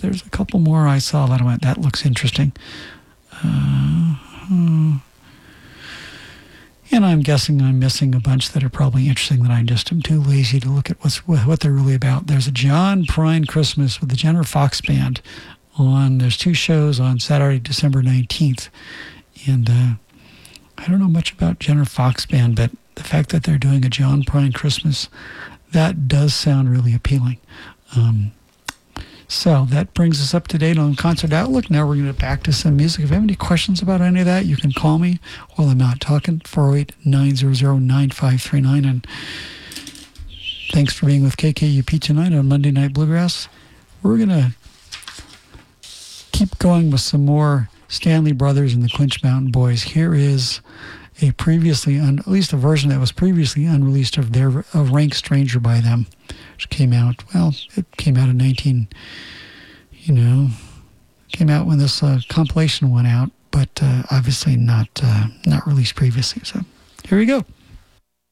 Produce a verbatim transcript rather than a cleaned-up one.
there's a couple more I saw that I went, that looks interesting. Uh, hmm. And I'm guessing I'm missing a bunch that are probably interesting that I just am too lazy to look at what's what they're really about. There's a John Prine Christmas with the Jennifer Fox Band on, there's two shows on Saturday, December nineteenth. And uh, I don't know much about Jennifer Fox Band, but the fact that they're doing a John Prine Christmas, that does sound really appealing. Um, so that brings us up to date on Concert Outlook. Now we're going to get back to some music. If you have any questions about any of that, you can call me while I'm not talking, four oh eight, nine hundred, nine five three nine. And thanks for being with K K U P tonight on Monday Night Bluegrass. We're going to keep going with some more Stanley Brothers and the Clinch Mountain Boys. Here is a previously, un, at least a version that was previously unreleased of their of Rank Stranger by them, which came out, well, it came out in nineteen, you know, came out when this uh, compilation went out, but uh, obviously not uh, not released previously. So here we go.